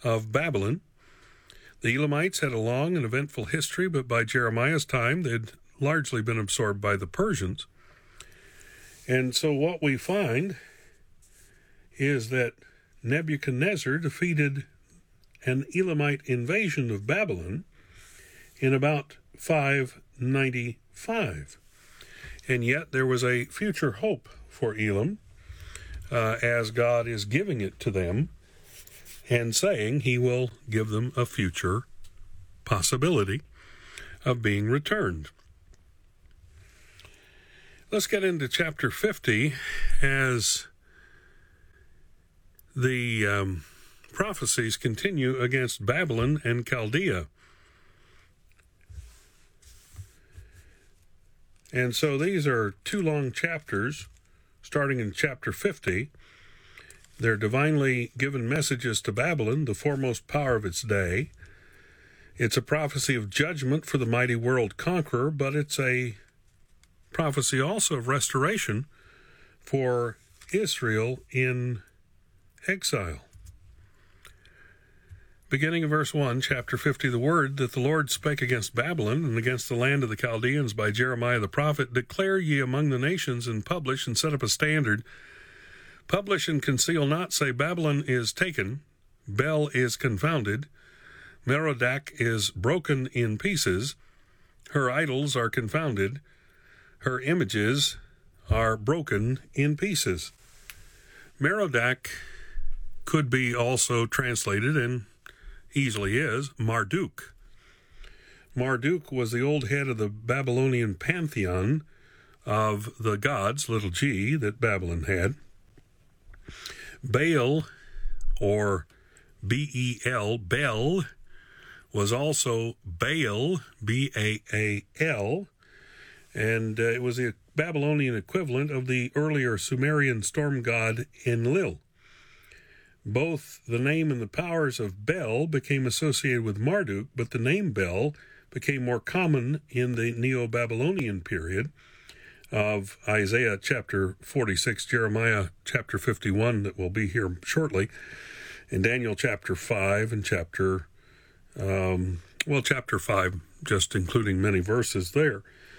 of Babylon. The Elamites had a long and eventful history, but by Jeremiah's time, they'd largely been absorbed by the Persians. And so what we find is that Nebuchadnezzar defeated an Elamite invasion of Babylon in about 595. And yet there was a future hope for Elam, as God is giving it to them and saying he will give them a future possibility of being returned. Let's get into chapter 50 as the prophecies continue against Babylon and Chaldea. And so these are two long chapters, starting in chapter 50. They're divinely given messages to Babylon, the foremost power of its day. It's a prophecy of judgment for the mighty world conqueror, but it's a prophecy also of restoration for Israel in exile. Beginning of verse 1, chapter 50, the word that the Lord spake against Babylon and against the land of the Chaldeans by Jeremiah the prophet, declare ye among the nations, and publish and set up a standard. Publish and conceal not, say, Babylon is taken, Bel is confounded, Merodach is broken in pieces, her idols are confounded, her images are broken in pieces. Merodach could be also translated, and easily is, Marduk. Marduk was the old head of the Babylonian pantheon of the gods, little g, that Babylon had. Baal, or B-E-L, Bel, was also Baal, B-A-A-L, and it was the Babylonian equivalent of the earlier Sumerian storm god Enlil. Both the name and the powers of Bel became associated with Marduk, but the name Bel became more common in the Neo-Babylonian period of Isaiah chapter 46, Jeremiah chapter 51, that will be here shortly, and Daniel chapter 5 and chapter 5, just including many verses there.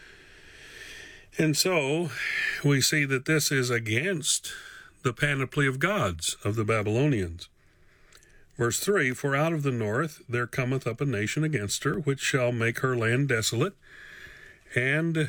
And so we see that this is against the panoply of gods of the Babylonians. Verse 3, for out of the north there cometh up a nation against her, which shall make her land desolate, and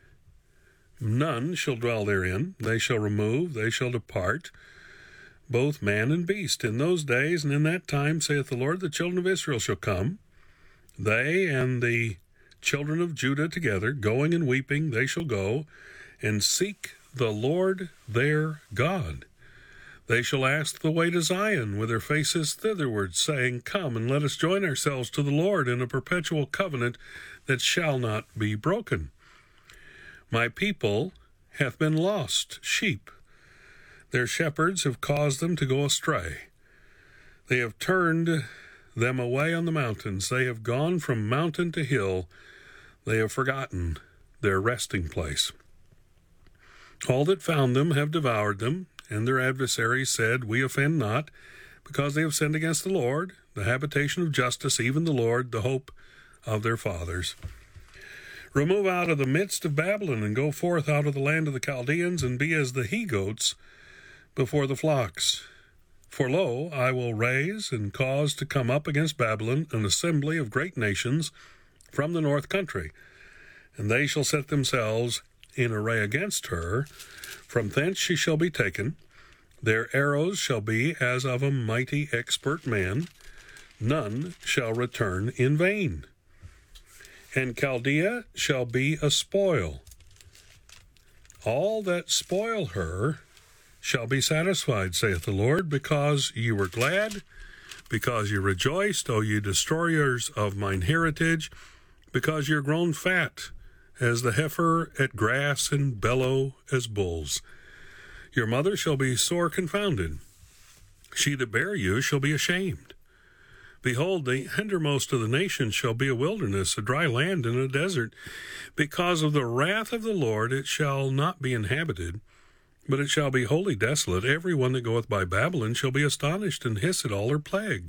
none shall dwell therein. They shall remove, they shall depart, both man and beast. In those days and in that time, saith the Lord, the children of Israel shall come, they and the children of Judah together, going and weeping, they shall go and seek the Lord their God. They shall ask the way to Zion with their faces thitherward, saying, come and let us join ourselves to the Lord in a perpetual covenant that shall not be broken. My people hath been lost sheep. Their shepherds have caused them to go astray. They have turned them away on the mountains. They have gone from mountain to hill. They have forgotten their resting place. All that found them have devoured them, and their adversaries said, we offend not, because they have sinned against the Lord, the habitation of justice, even the Lord, the hope of their fathers. Remove out of the midst of Babylon, and go forth out of the land of the Chaldeans, and be as the he-goats before the flocks. For lo, I will raise and cause to come up against Babylon an assembly of great nations from the north country, and they shall set themselves in array against her. From thence she shall be taken. Their arrows shall be as of a mighty expert man. None shall return in vain. And Chaldea shall be a spoil. All that spoil her shall be satisfied, saith the Lord, because ye were glad, because ye rejoiced, O ye destroyers of mine heritage, because ye are grown fat as the heifer at grass, and bellow as bulls. Your mother shall be sore confounded. She that bare you shall be ashamed. Behold, the hindermost of the nations shall be a wilderness, a dry land, and a desert. Because of the wrath of the Lord it shall not be inhabited, but it shall be wholly desolate. Every one that goeth by Babylon shall be astonished, and hiss at all her plagues.